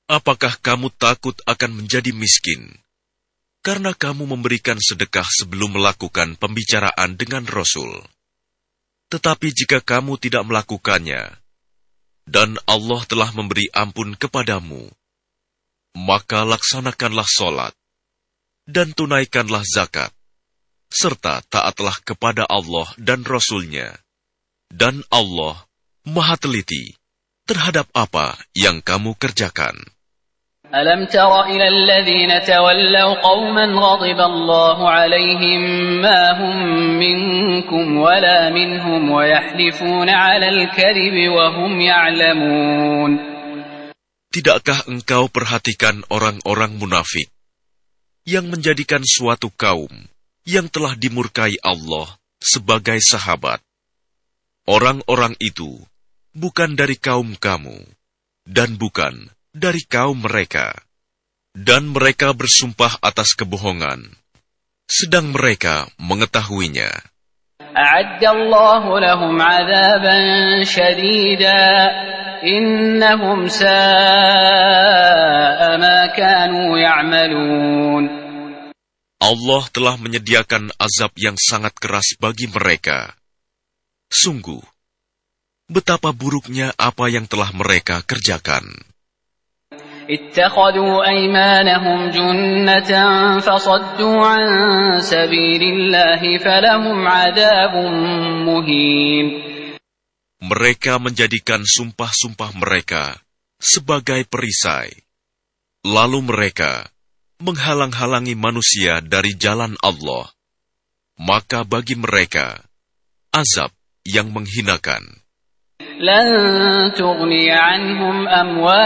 Apakah kamu takut akan menjadi miskin, karena kamu memberikan sedekah sebelum melakukan pembicaraan dengan Rasul? Tetapi jika kamu tidak melakukannya, dan Allah telah memberi ampun kepadamu, maka laksanakanlah solat, dan tunaikanlah zakat, serta taatlah kepada Allah dan Rasul-Nya. Dan Allah Maha Teliti terhadap apa yang kamu kerjakan. ألم تر إلى الذين تولوا قوما غضب الله عليهم ما هم منكم ولا منهم ويحلفون على الكذب وهم يعلمون. Tidakkah engkau perhatikan orang-orang munafik yang menjadikan suatu kaum yang telah dimurkai Allah sebagai sahabat? Orang-orang itu bukan dari kaum kamu dan bukan dari kaum mereka, dan mereka bersumpah atas kebohongan, sedang mereka mengetahuinya. A'addallahu lahum 'adzaban syadida, innahum saa'a ma kanu ya'malun. Allah telah menyediakan azab yang sangat keras bagi mereka. Sungguh, betapa buruknya apa yang telah mereka kerjakan. اتخذوا أيمانهم جنة فصدوا عن سبيل الله فلهم عذاب مهين. Mereka menjadikan sumpah-sumpah mereka sebagai perisai. Lalu mereka menghalang-halangi manusia dari jalan Allah. Maka bagi mereka azab yang menghinakan. لن تغني عنهم أموالهم